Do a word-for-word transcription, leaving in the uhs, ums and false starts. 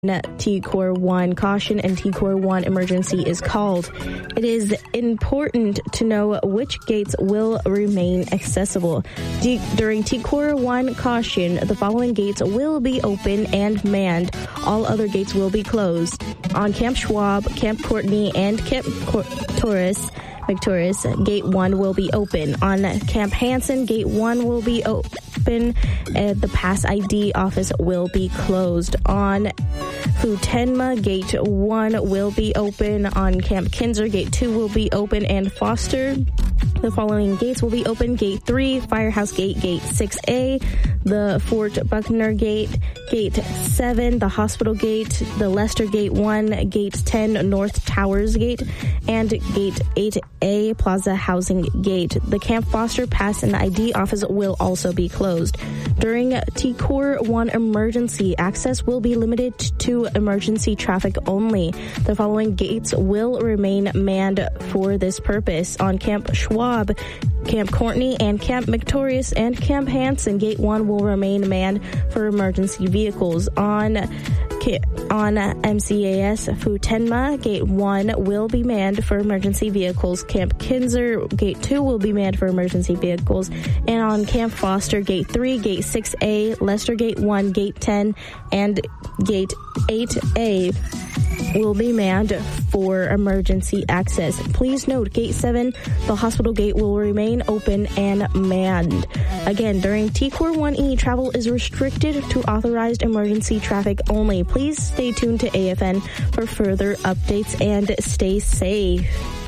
T Core one caution and T Core one emergency is called. It is important to know which gates will remain accessible. D- during T Core one caution, the following gates will be open and manned. All other gates will be closed. On Camp Schwab, Camp Courtney, and Camp Cor- Taurus, Victorious, Gate one will be open. On Camp Hansen, Gate one will be open. Uh, the Pass I D office will be closed. On Futenma, Gate one will be open. On Camp Kinser, Gate two will be open. And Foster, the following gates will be open. Gate three, Firehouse Gate, Gate six A, the Fort Buckner Gate, Gate seven, the Hospital Gate, the Lester Gate one, Gate ten, North Towers Gate, and Gate eight A, Plaza Housing Gate. The Camp Foster Pass and I D office will also be closed. During T Core one emergency, access will be limited to emergency traffic only. The following gates will remain manned for this purpose. On Camp Schwab, Camp Courtney, and Camp Victorious, and Camp Hansen, Gate one will remain manned for emergency vehicles. On on M C A S Futenma, Gate one will be manned for emergency vehicles. Camp Kinser, Gate two will be manned for emergency vehicles. And on Camp Foster, Gate three, Gate six A, Lester Gate one, Gate ten, and Gate eight A will be manned for emergency access. Please note, Gate seven, the Hospital Gate, will remain open and manned. Again, during T Core one E, travel is restricted to authorized emergency traffic only. Please stay tuned to A F N for further updates and stay safe.